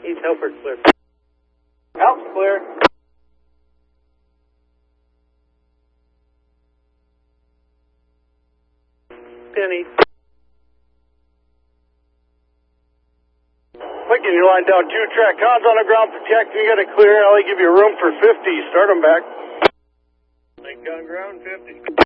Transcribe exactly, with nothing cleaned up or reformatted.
East Helper clear. Help's clear. Penny. Lincoln, you line down two track. Cons on the ground protecting. You got to clear. I'll give you room for fifty. Start them back. Lincoln on ground, fifty.